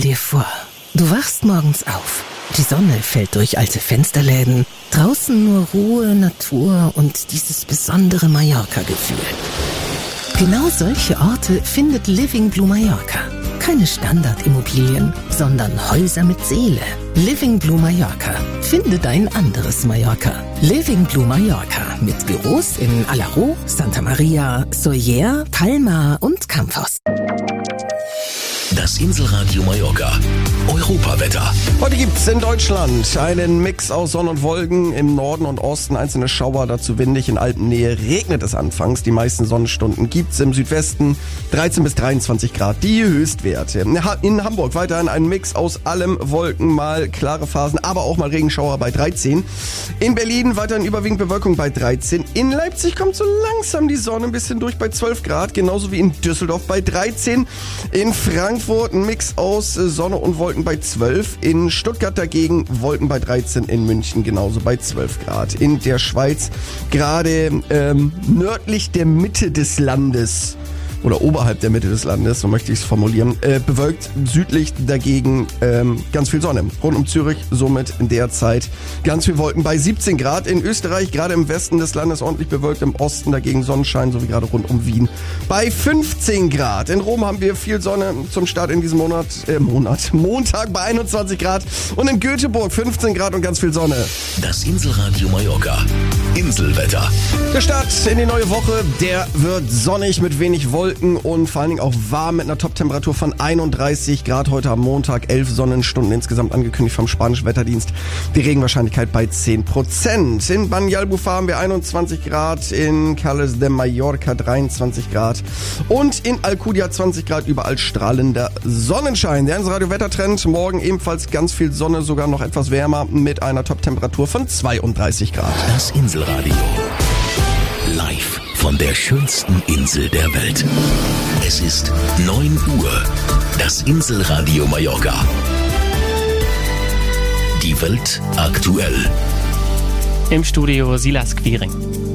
dir vor, du wachst morgens auf. Die Sonne fällt durch alte Fensterläden. Draußen nur Ruhe, Natur und dieses besondere Mallorca-Gefühl. Genau solche Orte findet Living Blue Mallorca. Keine Standardimmobilien, sondern Häuser mit Seele. Living Blue Mallorca. Finde dein anderes Mallorca. Living Blue Mallorca mit Büros in Alaró, Santa Maria, Sóller, Palma und Campos. Das Inselradio Mallorca. Europawetter. Heute gibt's in Deutschland einen Mix aus Sonne und Wolken. Im Norden und Osten einzelne Schauer, dazu windig. In Alpennähe regnet es anfangs. Die meisten Sonnenstunden gibt's im Südwesten. 13 bis 23 Grad, die Höchstwerte. In Hamburg weiterhin ein Mix aus allem. Wolken, mal klare Phasen, aber auch mal Regenschauer bei 13. In Berlin weiterhin überwiegend Bewölkung bei 13. In Leipzig kommt so langsam die Sonne ein bisschen durch bei 12 Grad. Genauso wie in Düsseldorf bei 13. In Frankfurt ein Mix aus Sonne und Wolken bei 12. In Stuttgart dagegen Wolken bei 13. In München genauso bei 12 Grad. In der Schweiz gerade nördlich der Mitte des Landes oder oberhalb der Mitte des Landes, so möchte ich es formulieren, bewölkt, südlich dagegen ganz viel Sonne. Rund um Zürich somit in der Zeit ganz viel Wolken bei 17 Grad. In Österreich gerade im Westen des Landes ordentlich bewölkt, im Osten dagegen Sonnenschein, so wie gerade rund um Wien bei 15 Grad. In Rom haben wir viel Sonne zum Start in diesem Montag bei 21 Grad und in Göteborg 15 Grad und ganz viel Sonne. Das Inselradio Mallorca. Inselwetter. Der Start in die neue Woche, der wird sonnig mit wenig Wolken und vor allen Dingen auch warm mit einer Top-Temperatur von 31 Grad. Heute am Montag 11 Sonnenstunden insgesamt angekündigt vom Spanischen Wetterdienst. Die Regenwahrscheinlichkeit bei 10%. In Banyalbufar haben wir 21 Grad, in Calles de Mallorca 23 Grad und in Alcudia 20 Grad, überall strahlender Sonnenschein. Der Inselradio-Wettertrend, morgen ebenfalls ganz viel Sonne, sogar noch etwas wärmer mit einer Top-Temperatur von 32 Grad. Das Inselradio. Live von der schönsten Insel der Welt. Es ist 9 Uhr. Das Inselradio Mallorca. Die Welt aktuell. Im Studio Silas Quiring.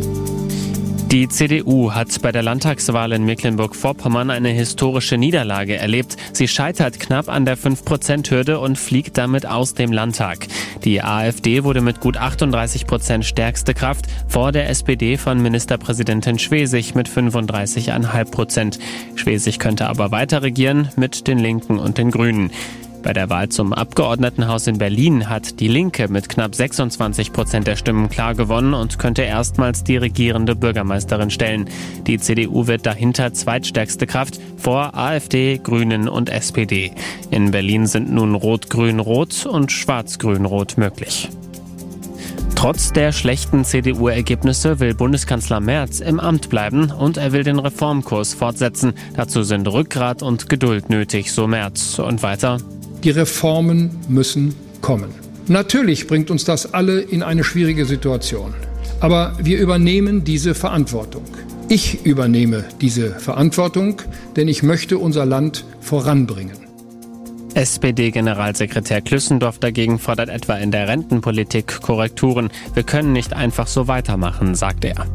Die CDU hat bei der Landtagswahl in Mecklenburg-Vorpommern eine historische Niederlage erlebt. Sie scheitert knapp an der 5%-Hürde und fliegt damit aus dem Landtag. Die AfD wurde mit gut 38% stärkste Kraft vor der SPD von Ministerpräsidentin Schwesig mit 35,5%. Schwesig könnte aber weiter regieren mit den Linken und den Grünen. Bei der Wahl zum Abgeordnetenhaus in Berlin hat die Linke mit knapp 26% der Stimmen klar gewonnen und könnte erstmals die regierende Bürgermeisterin stellen. Die CDU wird dahinter zweitstärkste Kraft vor AfD, Grünen und SPD. In Berlin sind nun Rot-Grün-Rot und Schwarz-Grün-Rot möglich. Trotz der schlechten CDU-Ergebnisse will Bundeskanzler Merz im Amt bleiben und er will den Reformkurs fortsetzen. Dazu sind Rückgrat und Geduld nötig, so Merz. Und weiter: Die Reformen müssen kommen. Natürlich bringt uns das alle in eine schwierige Situation. Aber wir übernehmen diese Verantwortung. Ich übernehme diese Verantwortung, denn ich möchte unser Land voranbringen. SPD-Generalsekretär Klüssendorf dagegen fordert etwa in der Rentenpolitik Korrekturen. Wir können nicht einfach so weitermachen, sagt er.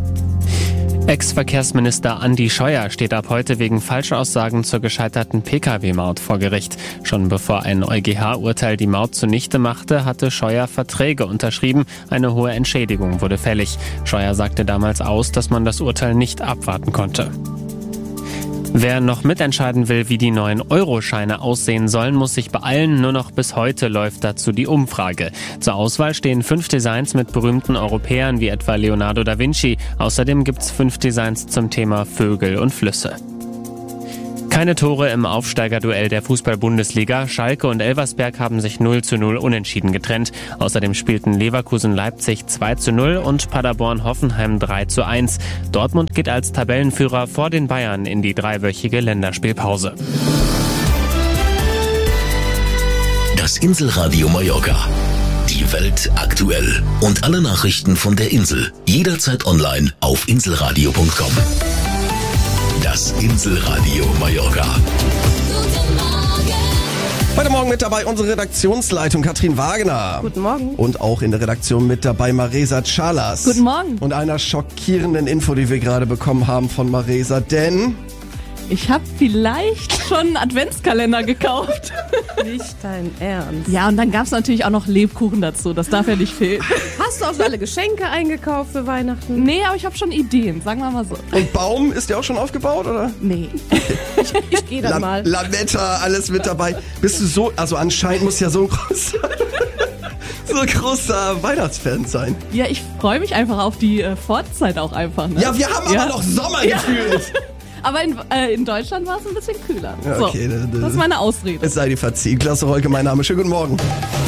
Ex-Verkehrsminister Andi Scheuer steht ab heute wegen Falschaussagen zur gescheiterten Pkw-Maut vor Gericht. Schon bevor ein EuGH-Urteil die Maut zunichte machte, hatte Scheuer Verträge unterschrieben. Eine hohe Entschädigung wurde fällig. Scheuer sagte damals aus, dass man das Urteil nicht abwarten konnte. Wer noch mitentscheiden will, wie die neuen Euroscheine aussehen sollen, muss sich beeilen. Nur noch bis heute läuft dazu die Umfrage. Zur Auswahl stehen 5 Designs mit berühmten Europäern wie etwa Leonardo da Vinci. Außerdem gibt's 5 Designs zum Thema Vögel und Flüsse. Keine Tore im Aufsteigerduell der Fußball-Bundesliga. Schalke und Elversberg haben sich 0:0 unentschieden getrennt. Außerdem spielten Leverkusen-Leipzig 2:0 und Paderborn-Hoffenheim 3:1. Dortmund geht als Tabellenführer vor den Bayern in die 3-wöchige Länderspielpause. Das Inselradio Mallorca. Die Welt aktuell. Und alle Nachrichten von der Insel. Jederzeit online auf inselradio.com. Das Inselradio Mallorca. Heute Morgen mit dabei unsere Redaktionsleitung Katrin Wagener. Guten Morgen. Und auch in der Redaktion mit dabei Maresa Chalas. Guten Morgen. Und einer schockierenden Info, die wir gerade bekommen haben von Maresa, denn Ich habe vielleicht schon einen Adventskalender gekauft. Nicht dein Ernst. Ja, und dann gab es natürlich auch noch Lebkuchen dazu. Das darf ja nicht fehlen. Hast du auch schon alle Geschenke eingekauft für Weihnachten? Nee, aber ich habe schon Ideen, sagen wir mal so. Und Baum, ist der auch schon aufgebaut, oder? Nee. Ich gehe dann mal. Lametta, alles mit dabei. Bist du so, also anscheinend muss ja so ein großer Weihnachtsfan sein. Ja, ich freue mich einfach auf die Vorzeit auch einfach. Ne? Ja, wir haben aber noch Sommer gefühlt. Aber in Deutschland war es ein bisschen kühler. Ja, okay, so, das ist meine Ausrede. Es sei dir verziehen. Klasse Rolke, mein Name. Schönen guten Morgen.